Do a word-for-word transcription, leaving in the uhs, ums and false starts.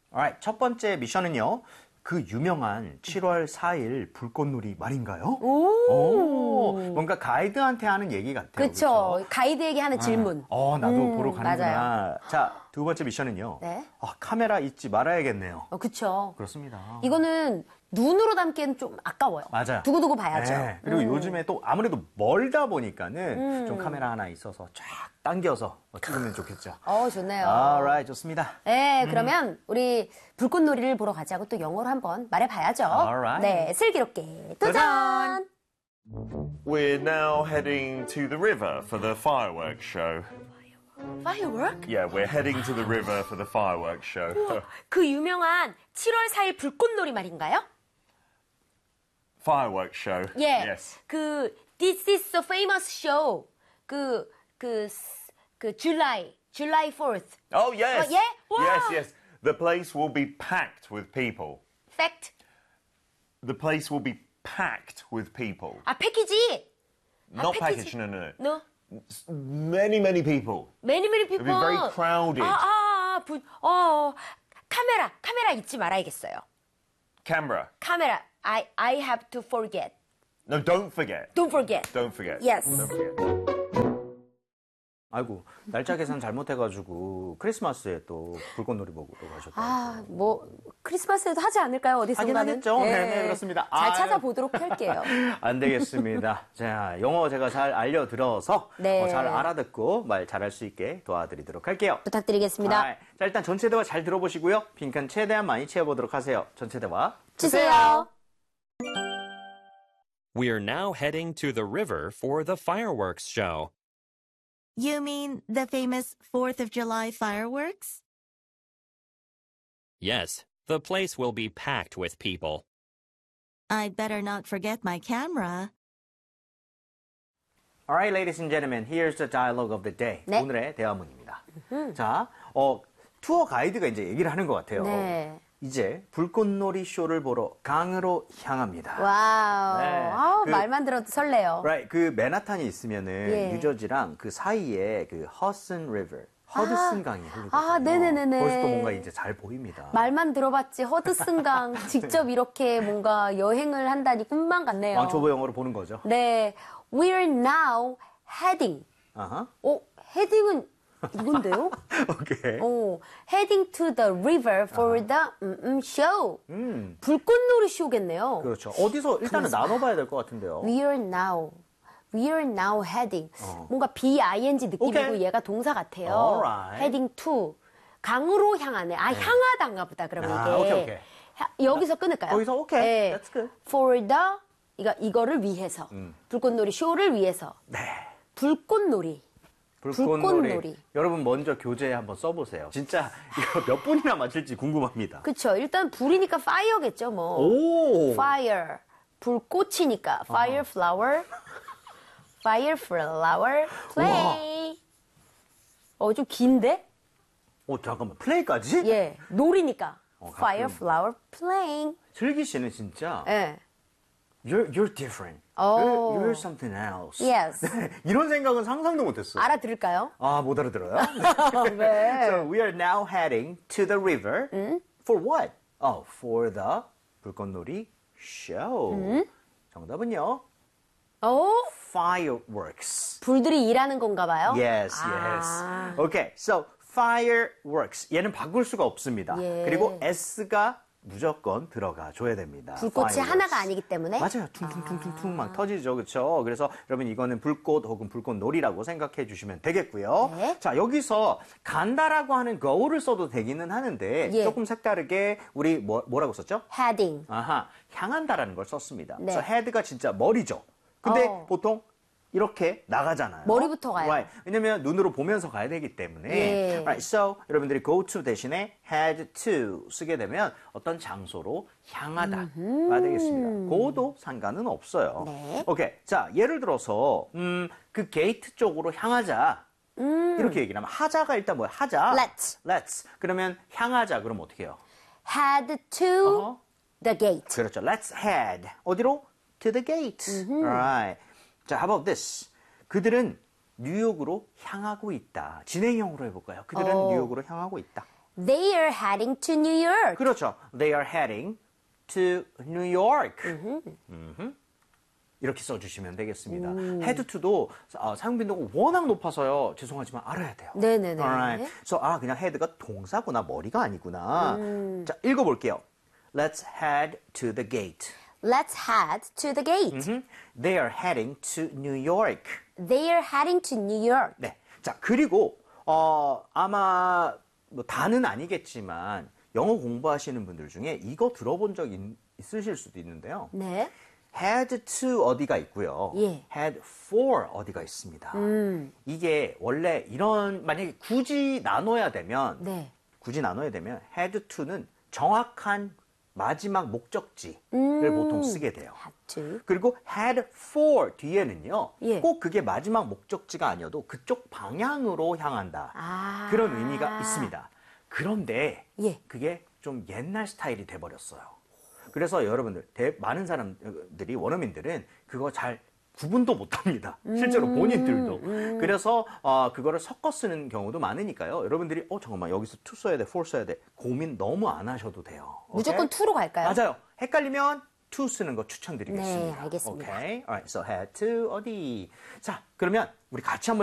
Alright, 첫 번째 미션은요. 그 유명한 칠월 사일 불꽃놀이 말인가요? 오, 오 뭔가 가이드한테 하는 얘기 같아요. 그렇죠. 가이드에게 하는 질문. 어, 나도 음, 보러 가는구나. 맞아요. 자, 두 번째 미션은요. 네. 아, 카메라 잊지 말아야겠네요. 어, 그렇죠. 그렇습니다. 이거는 눈으로 담기에는 좀 아까워요. 맞아요. 두고두고 봐야죠. 네. 그리고 음. 요즘에 또 아무래도 멀다 보니까는 음. 좀 카메라 하나 있어서 쫙 당겨서 찍으면 좋겠죠. 어, 좋네요. Alright, 좋습니다. 네, 음. 그러면 우리 불꽃놀이를 보러 가자고 또 영어로 한번 말해봐야죠. Alright. 네, 슬기롭게 도전! We're now heading to the river for the fireworks show. Firework? Yeah, we're heading to the river for the fireworks show. 그 유명한 칠월 사일 불꽃놀이 말인가요? Fireworks show. 예. Yes. 그 This is a famous show. 그 그 그 July July fourth. Oh, yes. Oh, yeah? Wow. Yes, yes. The place will be packed with people. Fact. The place will be packed with people. 아 패키지. Not 아, package, no, no, no. No. Many, many people. Many many people. It'll be very crowded. 아, 아, 아, 부, 어, 카메라 카메라 잊지 말아야겠어요. Camera. 카메라. I I have to forget. No, don't forget. Don't forget. Don't forget. Yes. Don't forget. 아이고, 날짜 계산 잘못해가지고 크리스마스에 또 불꽃놀이 보고 또 가셨다고. 아, 뭐 크리스마스에도 하지 않을까요? 하긴 어디선가는? 하겠죠. 네, 네, 그렇습니다. 잘 아유. 찾아보도록 할게요. 안 되겠습니다. 자, 영어 제가 잘 알려들어서 네. 어, 잘 알아듣고 말 잘할 수 있게 도와드리도록 할게요. 부탁드리겠습니다. 아, 자, 일단 전체 대화 잘 들어보시고요. 빈칸 최대한 많이 채워보도록 하세요. 전체 대화 주세요. We are now heading to the river for the fireworks show. You mean the famous fourth of July fireworks? Yes, the place will be packed with people. I'd better not forget my camera. Alright, ladies and gentlemen, here's the dialogue of the day. 네. 오늘의 대화문입니다. 자, 어, 투어 가이드가 이제 얘기를 하는 것 같아요. 네. 이제 불꽃놀이 쇼를 보러 강으로 향합니다. 와우. 네. 아우, 그- 말만 들어도 설레요. Right, 그 맨하탄이 있으면은 예. 뉴저지랑 그 사이에 그 허슨 리버, 허드슨 강이 흐르거든요. 아, 네네네네. 거기서 또 뭔가 이제 잘 보입니다. 말만 들어봤지 허드슨강 직접 이렇게 뭔가 여행을 한다니 꿈만 같네요. 왕초보 영어로 보는 거죠. 네. We're now heading. 아하. 어, 헤딩은 이건데요? 오케이. 어, heading to the river for the 음, 음, show. 음, 불꽃놀이 쇼겠네요. 그렇죠. 어디서 일단은 나눠봐야 될 것 같은데요. We're now. We're now heading. 어. 뭔가 B-ing 느낌이고 오케이. 얘가 동사 같아요. Alright. heading to. 강으로 향하네. 아, 향하단가 보다, 그러면 아, 이게. 오케이, 오케이. 하- 여기서 끊을까요? 거기서 오케이. 네. That's good. For the, 이거, 이거를 위해서. 음. 불꽃놀이 쇼를 위해서. 네. 불꽃놀이. 불꽃놀이. 불꽃놀이. 여러분 먼저 교재에 한번 써보세요. 진짜 이거 몇 분이나 맞출지 궁금합니다. 그쵸. 일단 불이니까 fire겠죠, 뭐. 오. fire. 불꽃이니까. fire flower. fire flower. play. 어, 좀 긴데? 오, 잠깐만. 플레이까지? 예. 놀이니까. 어, 가끔- fire flower playing. 슬기 씨는 진짜 예. You're, you're different. 오. You're, you're something else. Yes. 네, 이런 생각은 상상도 못했어요. 알아들을까요? 아, 못 알아들어요? 네. So we are now heading to the river. For what? Oh, for the 불꽃놀이 show. 정답은요? 어? Fireworks. 불들이 일하는 건가 봐요? Yes, 아. yes. Okay, so fireworks. 얘는 바꿀 수가 없습니다. 예. 그리고 S가 무조건 들어가 줘야 됩니다. 불꽃이 fireworks. 하나가 아니기 때문에? 맞아요. 퉁퉁퉁퉁퉁 막 터지죠. 그렇죠? 그래서 여러분 이거는 불꽃 혹은 불꽃놀이라고 생각해 주시면 되겠고요. 네. 자, 여기서 간다라고 하는 go를 써도 되기는 하는데 예. 조금 색다르게 우리 뭐, 뭐라고 썼죠? heading. 아하, 향한다라는 걸 썼습니다. 네. 그래서 head가 진짜 머리죠. 근데 어. 보통 이렇게 나가잖아요. 머리부터 가요. Right. 왜냐면 눈으로 보면서 가야 되기 때문에. 예. Right. So 여러분들이 go to 대신에 head to 쓰게 되면 어떤 장소로 향하다가 되겠습니다. go도 상관은 없어요. 네. 오케이. 자, 예를 들어서 음, 그 게이트 쪽으로 향하자. 이렇게 얘기를 하면 하자가 일단 뭐야? 하자. Let's. Let's. 그러면 향하자. 그럼 어떻게 해요? head to 어허. the gate. 그렇죠. Let's head. 어디로? To the gate. Alright. 자, how about this? 그들은 뉴욕으로 향하고 있다. 진행형으로 해볼까요? 그들은 어. 뉴욕으로 향하고 있다. They are heading to New York. 그렇죠. They are heading to New York. 음흠. 이렇게 써주시면 되겠습니다. head to도 어, 사용 빈도가 워낙 높아서요. 죄송하지만 알아야 돼요. 네네네. Alright. So, 아, 그냥 head가 동사구나, 머리가 아니구나. 자, 읽어볼게요. Let's head to the gate. Let's head to the gate. 음, They are heading to New York. They are heading to New York. 네. 자, 그리고, 어, 아마, 뭐, 다는 아니겠지만, 영어 공부하시는 분들 중에 이거 들어본 적 있, 있으실 수도 있는데요. 네. head to 어디가 있고요. 예. head for 어디가 있습니다. 음. 이게 원래 이런, 만약에 굳이 나눠야 되면, 네. 굳이 나눠야 되면, head to는 정확한 마지막 목적지를 음. 보통 쓰게 돼요. Had to. 그리고 head for 뒤에는요. 예. 꼭 그게 마지막 목적지가 아니어도 그쪽 방향으로 향한다. 아. 그런 의미가 있습니다. 그런데 예. 그게 좀 옛날 스타일이 돼버렸어요. 그래서 여러분들, 대, 많은 사람들이, 원어민들은 그거 잘 구분도 못합니다. 실제로 본인들도. 음. 그래서 어, 그거를 섞어 쓰는 경우도 많으니까요. 여러분들이 어 잠깐만 여기서 to 써야 돼, for 써야 돼. 고민 너무 안 하셔도 돼요. 무조건 오케이? to로 갈까요? 맞아요. 헷갈리면 to 쓰는 거 추천드리겠습니다. 네, 알겠습니다. 오케이. Alright. So head to 어디? 자, 그러면 우리 같이 한번